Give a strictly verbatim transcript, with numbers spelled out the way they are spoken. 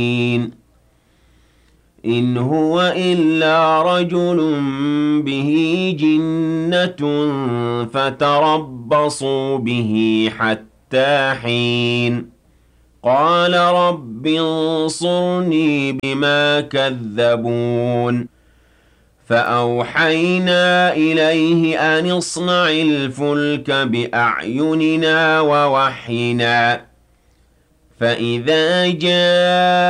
إِنْ هُوَ إِلَّا رَجُلٌ بِهِ جِنَّةٌ فَتَرَبَّصُوا بِهِ حَتَّىٰ حِينٍ قَالَ رَبِّ انصُرْنِي بِمَا كَذَّبُونِ فَأَوْحَيْنَا إِلَيْهِ أَنِ اصْنَعِ الْفُلْكَ بِأَعْيُنِنَا وَوَحْيِنَا فَإِذَا جَاءَ